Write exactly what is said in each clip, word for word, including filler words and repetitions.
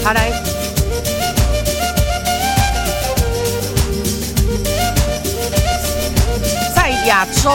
好来，在亚洲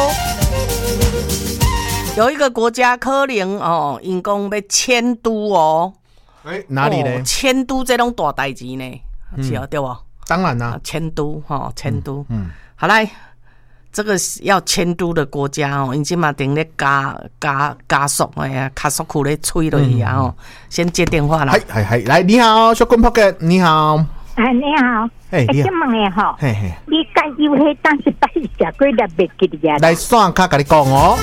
有一个国家可能哦，因讲要迁都哦。 哎、欸，哪里呢？ 哦、迁都这种大代志呢，嗯、是哦，对不？ 当然啦、啊， 迁都哈，迁都。 嗯，嗯好来，这个要迁都的国家哦，因即嘛正咧加加加速哎呀，加速库咧吹落去啊哦。先接电话啦。 系系系，来你好，小棍扑嘅，你好。 啊，你好。 哎、欸，你好。 问嘅吼， 嘿嘿， 你介有迄当时摆食过粒袂记得呀？ 来线卡甲你讲哦。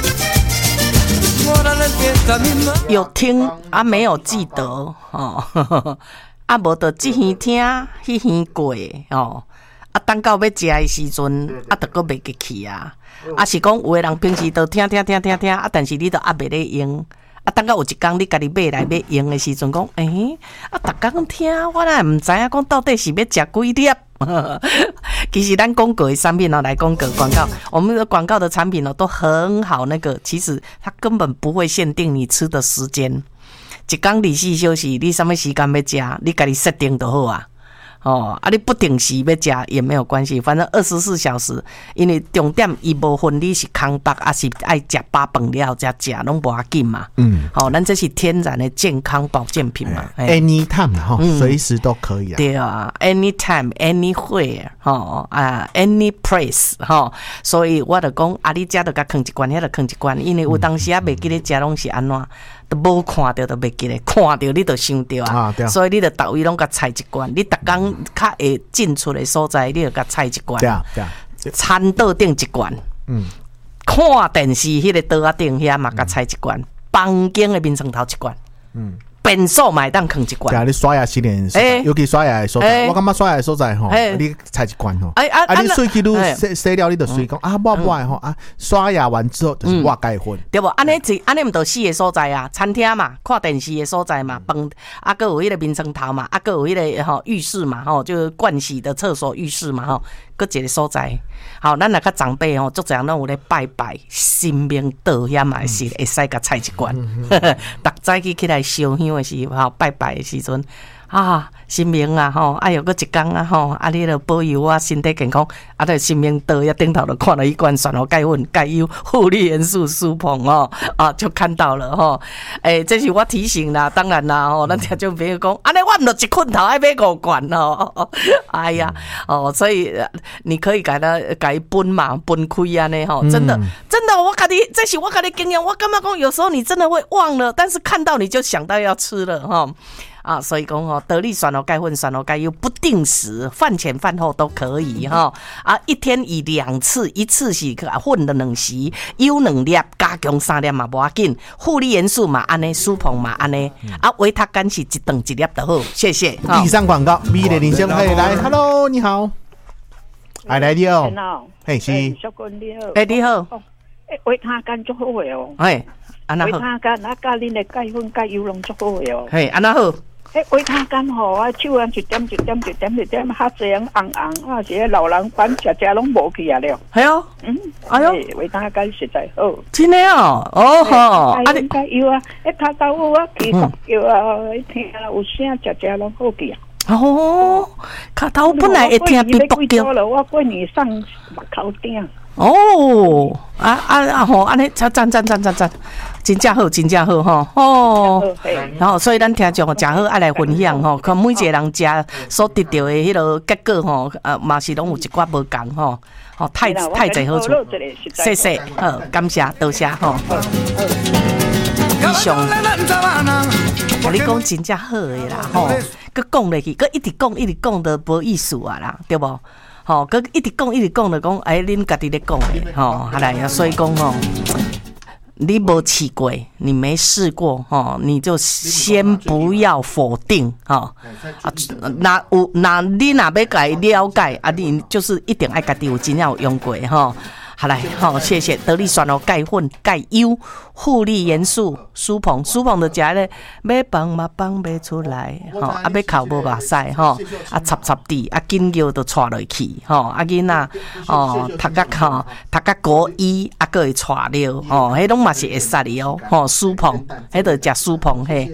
有听啊，没有记得哦。啊，无就即耳听，迄耳过哦。啊，等到要食的时阵，啊，就搁袂记起啊。啊，是讲有的人平时都听听听听听，啊，但是你都还袂咧用。啊，等到有一天你家己买来要用的时阵，讲，诶、欸，啊，逐工听，我哪毋知影讲到底是要食几粒？其实咱广告的产品哦，来广告广告，我们的广告的产品哦都很好。那个其实它根本不会限定你吃的时间，一天二十四小时，你什么时间要吃，你家己设定就好啊。哦，啊，你不定时要吃也没有关系，反正二十四小时，因为重点伊无分你是空腹还是爱吃饱饭了才吃，拢无要紧嘛。嗯，好、哦，咱这是天然的健康保健品嘛。 欸、anytime 哈、嗯，随时都可以啊。 对啊 ，anytime anywhere 吼啊 ，any place 吼，所以我就讲啊，你食就甲囥一罐，遐就囥一罐，因为有当时啊袂记咧食拢是安怎。都无看到，都袂记咧，看到你就想到啊，啊所以你就逐位拢甲采一罐，你逐工较会进出的所在，你就甲采一罐。对啊，对啊，餐桌顶一罐，嗯，看电视迄个桌仔顶遐嘛甲采一罐，房间的面床头一罐，嗯。便所买当囥一罐， 对啊，你刷牙洗脸，欸、尤其刷牙的所在，欸、我感觉刷牙的所在吼，欸、你采一罐吼，哎啊啊，你水去愈洗洗了，你就水讲啊，我不爱吼啊，刷牙完之后就是我改混， 对不？安尼是安尼唔就四个所在啊，餐厅嘛，看电视的所在嘛，饭啊，个有迄个面床头嘛，啊，个有迄个吼浴室嘛，吼就是盥洗的厕所浴室嘛，吼，搁一个所在。好，咱若较长辈吼，足侪拢有咧拜拜，神明道遐嘛是会使甲采一罐，逐早起起来烧香的时候，拜拜的时阵。啊，神明啊，吼，啊又搁一工啊，吼，啊你著保佑我身体健康，啊，著神明道呀，顶头就看到一罐酸哦钙粉、钙优、护理元素、舒膨哦，啊，就看到了吼，诶、欸，这是我提醒啦，当然啦，吼，咱听众朋友讲，安尼我毋着一困头爱买五罐哦，哎呀，哦，所以你可以给他给分嘛，分开安尼吼，真的、嗯、真的，我家己这是我家己经验，我感觉讲有时候你真的会忘了，但是看到你就想到要吃了哈。啊，所以讲哦，得力酸哦钙混酸哦钙优不定时，饭前饭后都可以哈、嗯。啊，一天以两次，一次是混的两时，优两粒，加强三粒嘛无要紧，护理元素嘛安尼，舒膨嘛安尼，嗯、啊维他干是一顿一粒就好，谢谢。 以上广告，米的林先生，嘿来 ，Hello， 你好，哎来你好，嘿是， 小哥你好， 哎你好， 哎维他干足好诶哦， 哎，安那好， 维他干啊加恁的钙粉钙优拢足好诶哦， 嘿安那好。 诶，维他干吼，啊手啊一点一点一点一點，較濟樣紅紅啊，這老人板食食攏無去啊了。 係啊，嗯，哎呦， 維他干實在好。真的哦，哦吼， 啊你加油啊，一頭到尾啊，其實叫啊，聽啊有聲食食攏好去啊。哦，卡頭本來會聽比卜叫。我我過年上目口頂。哦，啊啊啊吼，安尼讚讚讚讚讚讚，真正好，真正好吼，哦，然後所以咱聽眾吼，誠好愛來分享吼，看每一個人食所得到的迄個結果吼，呃，嘛是攏有一寡無共吼，吼太太濟好處，謝謝，好，感謝，多謝吼。以上，我你講真正好的啦吼，佮講落去，佮一直講一直講都無意思啊啦，對無？吼，佮一直講一直講就講，哎，恁家己咧講的，吼，好來，所以講吼，你沒試過，你沒試過，吼，你就先不要否定，吼，啊，那有那你若要甲伊了解，啊，你就是一定愛家己有真正有用過，吼。好来，好、哦，谢谢得力酸哦，钙混、钙优、护理元素、舒膨、舒膨的食咧，要放嘛放不出来，吼、哦，啊要口无目屎，吼、哦，啊插插滴，啊紧叫都喘落去，吼、哦，啊囡仔，哦，读甲吼，读甲国一，啊个会喘了，吼、哦，迄拢嘛是会使的哦，吼、哦，舒膨，迄著食舒膨嘿，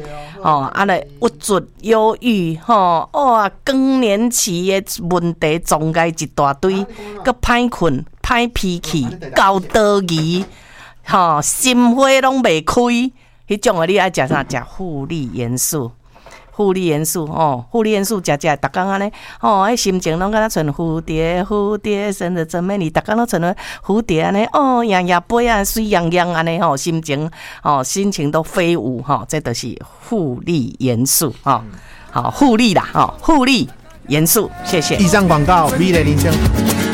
吼，啊来郁卒、忧郁，吼，哇，更年期的问题总该一大堆，佮歹困、歹脾气、高多疑，吼，心花拢未开，迄种的你爱食啥？食护理元素。护理元素哦，护理元素食食，逐工安尼哦，迄心情拢敢若像蝴蝶，蝴蝶生得真美丽，逐工拢像蝴蝶安尼哦，摇摇飞啊，水洋洋安尼吼，心情哦，心情都飞舞哈、哦，这都是护理元素哈，好、哦、护理啦哈，护理元素，谢谢。 以上广告，美丽人生。